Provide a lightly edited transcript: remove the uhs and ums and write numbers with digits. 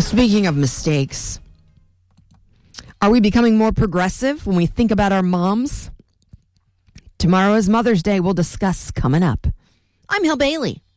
Speaking of mistakes, are we becoming more progressive when we think about our moms? Tomorrow is Mother's Day. We'll discuss coming up. I'm Hill Bailey.